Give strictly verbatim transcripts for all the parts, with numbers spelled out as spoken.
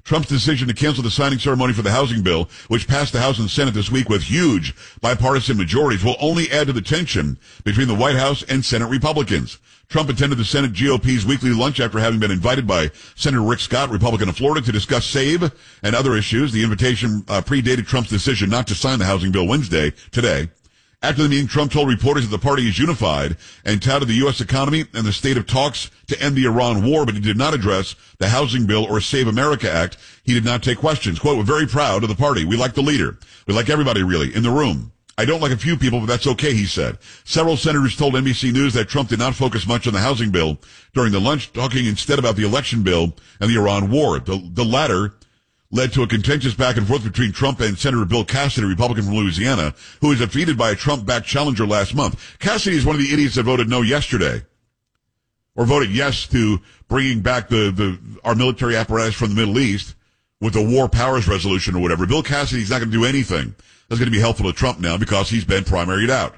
Trump's decision to cancel the signing ceremony for the housing bill, which passed the House and Senate this week with huge bipartisan majorities, will only add to the tension between the White House and Senate Republicans. Trump attended the Senate G O P's weekly lunch after having been invited by Senator Rick Scott, Republican of Florida, to discuss SAVE and other issues. The invitation uh, predated Trump's decision not to sign the housing bill Wednesday, today. After the meeting, Trump told reporters that the party is unified and touted the U S economy and the state of talks to end the Iran war, but he did not address the housing bill or Save America Act. He did not take questions. Quote, "We're very proud of the party. We like the leader. We like everybody, really, in the room. I don't like a few people, but that's okay," he said. Several senators told N B C News that Trump did not focus much on the housing bill during the lunch, talking instead about the election bill and the Iran war. The, the latter led to a contentious back and forth between Trump and Senator Bill Cassidy, Republican from Louisiana, who was defeated by a Trump-backed challenger last month. Cassidy is one of the idiots that voted no yesterday, or voted yes to bringing back the, the our military apparatus from the Middle East with the War Powers Resolution or whatever. Bill Cassidy's not going to do anything that's going to be helpful to Trump now because he's been primaried out.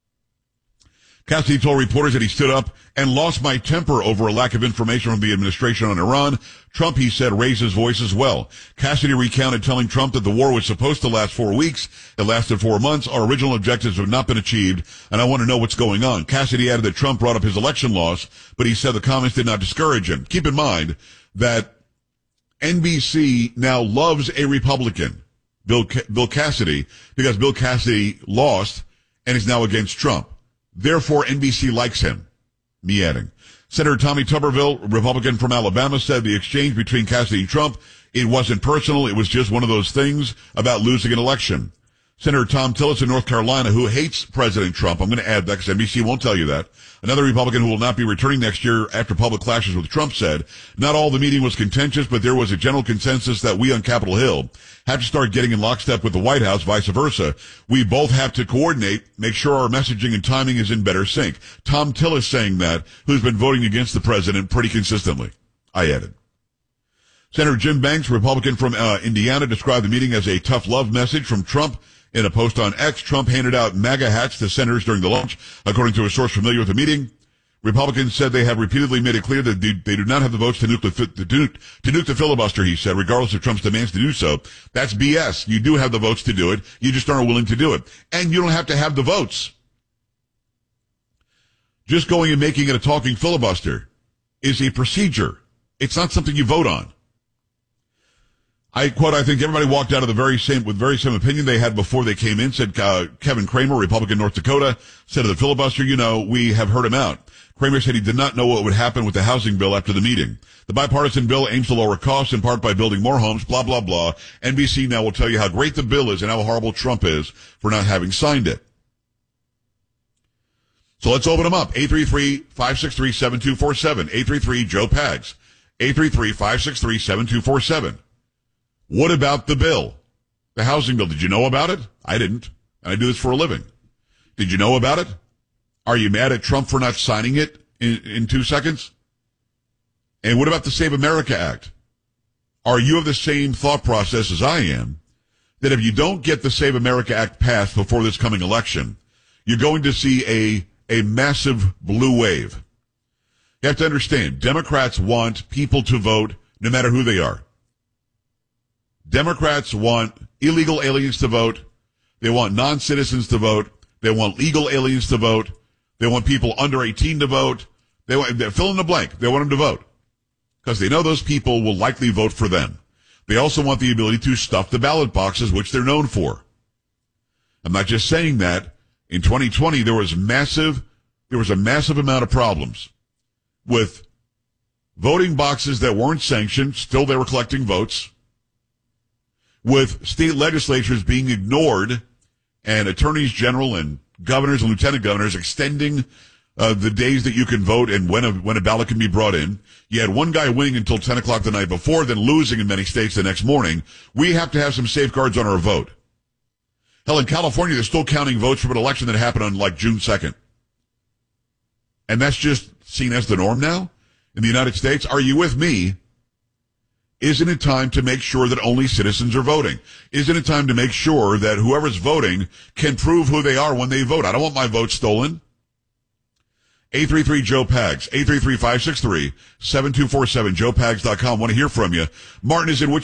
Cassidy told reporters that he stood up and lost my temper over a lack of information from the administration on Iran. Trump, he said, raised his voice as well. Cassidy recounted telling Trump that the war was supposed to last four weeks. It lasted four months. Our original objectives have not been achieved, and I want to know what's going on. Cassidy added that Trump brought up his election loss, but he said the comments did not discourage him. Keep in mind that N B C now loves a Republican, Bill, Bill Cassidy, because Bill Cassidy lost and is now against Trump. Therefore, N B C likes him. Me adding. Senator Tommy Tuberville, Republican from Alabama, said the exchange between Cassidy and Trump, it wasn't personal. It was just one of those things about losing an election. Senator Tom Tillis in North Carolina, who hates President Trump, I'm going to add that because N B C won't tell you that. Another Republican who will not be returning next year after public clashes with Trump said, not all the meeting was contentious, but there was a general consensus that we on Capitol Hill have to start getting in lockstep with the White House, vice versa. We both have to coordinate, make sure our messaging and timing is in better sync. Tom Tillis saying that, who's been voting against the president pretty consistently. I added. Senator Jim Banks, Republican from uh, Indiana, described the meeting as a tough love message from Trump. In a post on X, Trump handed out MAGA hats to senators during the lunch. According to a source familiar with the meeting, Republicans said they have repeatedly made it clear that they, they do not have the votes to nuke the, to, nuke, to nuke the filibuster, he said, regardless of Trump's demands to do so. That's B S. You do have the votes to do it. You just aren't willing to do it. And you don't have to have the votes. Just going and making it a talking filibuster is a procedure. It's not something you vote on. I quote, I think everybody walked out of the very same, with very same opinion they had before they came in, said uh, Kevin Cramer, Republican North Dakota, said of the filibuster, you know, we have heard him out. Cramer said he did not know what would happen with the housing bill after the meeting. The bipartisan bill aims to lower costs in part by building more homes, blah, blah, blah. N B C now will tell you how great the bill is and how horrible Trump is for not having signed it. So let's open them up. eight three three, five six three, seven two four seven. eight three three, Joe Pags. eight three three, five six three, seven two four seven. What about the bill? The housing bill. Did you know about it? I didn't. And I do this for a living. Did you know about it? Are you mad at Trump for not signing it in, in two seconds? And what about the Save America Act? Are you of the same thought process as I am, that if you don't get the Save America Act passed before this coming election, you're going to see a, a massive blue wave? You have to understand, Democrats want people to vote no matter who they are. Democrats want illegal aliens to vote. They want non-citizens to vote. They want legal aliens to vote. They want people under eighteen to vote. They want, they're fill in the blank. They want them to vote because they know those people will likely vote for them. They also want the ability to stuff the ballot boxes, which they're known for. I'm not just saying that. In twenty twenty, there was massive, there was a massive amount of problems with voting boxes that weren't sanctioned. Still, they were collecting votes. With state legislatures being ignored and attorneys general and governors and lieutenant governors extending uh, the days that you can vote and when a, when a ballot can be brought in. You had one guy winning until ten o'clock the night before, then losing in many states the next morning. We have to have some safeguards on our vote. Hell, in California, they're still counting votes from an election that happened on like June second. And that's just seen as the norm now in the United States. Are you with me? Isn't it time to make sure that only citizens are voting? Isn't it time to make sure that whoever's voting can prove who they are when they vote? I don't want my vote stolen. eight three three, Joe Pags. eight three three, five six three, seven two four seven. joe pags dot com. Want to hear from you. Martin is in Wichita.